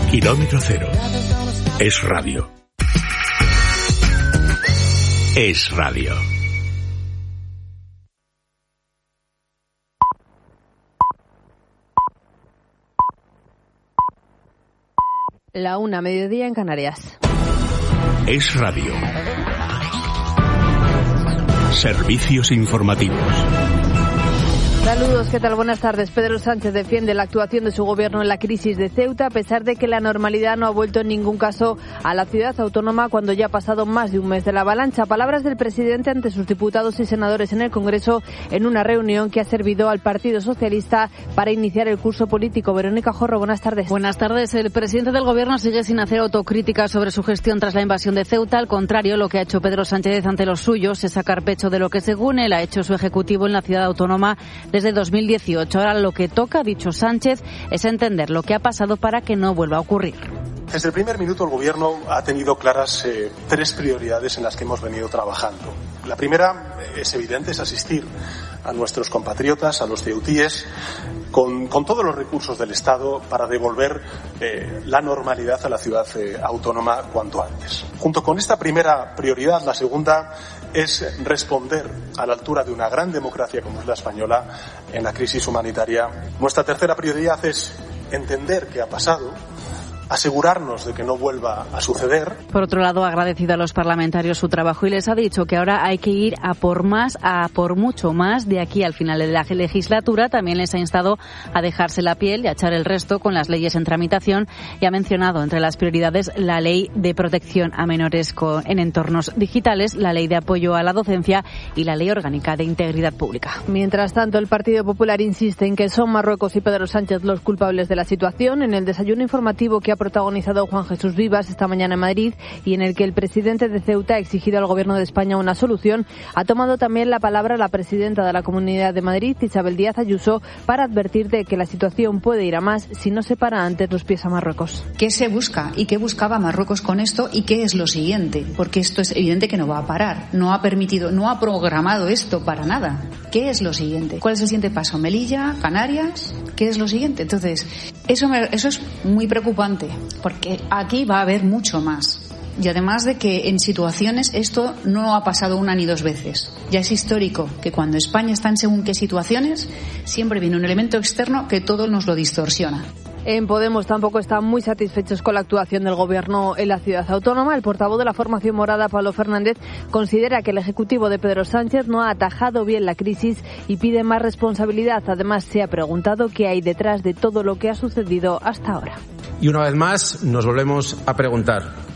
Kilómetro Cero. Es radio. Es radio. La 1, mediodía en Canarias. Es radio. Servicios informativos. Saludos, ¿qué tal? Buenas tardes. Pedro Sánchez defiende la actuación de su gobierno en la crisis de Ceuta, a pesar de que la normalidad no ha vuelto en ningún caso a la ciudad autónoma cuando ya ha pasado más de un mes de la avalancha. Palabras del presidente ante sus diputados y senadores en el Congreso en una reunión que ha servido al Partido Socialista para iniciar el curso político. Verónica Jorro, buenas tardes. Buenas tardes. El presidente del Gobierno sigue sin hacer autocrítica sobre su gestión tras la invasión de Ceuta. Al contrario, lo que ha hecho Pedro Sánchez ante los suyos es sacar pecho de lo que, según él, ha hecho su ejecutivo en la ciudad autónoma desde 2018. Ahora lo que toca, ha dicho Sánchez, es entender lo que ha pasado para que no vuelva a ocurrir. Desde el primer minuto el Gobierno ha tenido claras 3 prioridades en las que hemos venido trabajando. La primera es evidente, es asistir a nuestros compatriotas, a los ceutíes, con todos los recursos del Estado para devolver la normalidad a la ciudad autónoma cuanto antes. Junto con esta primera prioridad, la segunda es responder a la altura de una gran democracia como es la española en la crisis humanitaria. Nuestra tercera prioridad es entender qué ha pasado, asegurarnos de que no vuelva a suceder. Por otro lado, ha agradecido a los parlamentarios su trabajo y les ha dicho que ahora hay que ir a por más, a por mucho más de aquí al final de la legislatura. También les ha instado a dejarse la piel y a echar el resto con las leyes en tramitación y ha mencionado entre las prioridades la ley de protección a menores en entornos digitales, la ley de apoyo a la docencia y la ley orgánica de integridad pública. Mientras tanto, el Partido Popular insiste en que son Marruecos y Pedro Sánchez los culpables de la situación. En el desayuno informativo que ha protagonizado Juan Jesús Vivas esta mañana en Madrid y en el que el presidente de Ceuta ha exigido al Gobierno de España una solución, ha tomado también la palabra la presidenta de la Comunidad de Madrid, Isabel Díaz Ayuso, para advertir de que la situación puede ir a más si no se para antes los pies a Marruecos. ¿Qué se busca y qué buscaba Marruecos con esto y qué es lo siguiente? Porque esto es evidente que no va a parar, no ha permitido, no ha programado esto para nada. ¿Qué es lo siguiente? ¿Cuál es el siguiente paso? ¿Melilla? ¿Canarias? ¿Qué es lo siguiente? Entonces, eso es muy preocupante, porque aquí va a haber mucho más. Y además de que en situaciones esto no ha pasado una ni dos veces. Ya es histórico que cuando España está en según qué situaciones, siempre viene un elemento externo que todo nos lo distorsiona. En Podemos tampoco están muy satisfechos con la actuación del Gobierno en la ciudad autónoma. El portavoz de la formación morada, Pablo Fernández, considera que el Ejecutivo de Pedro Sánchez no ha atajado bien la crisis y pide más responsabilidad. Además, se ha preguntado qué hay detrás de todo lo que ha sucedido hasta ahora. Y una vez más nos volvemos a preguntar,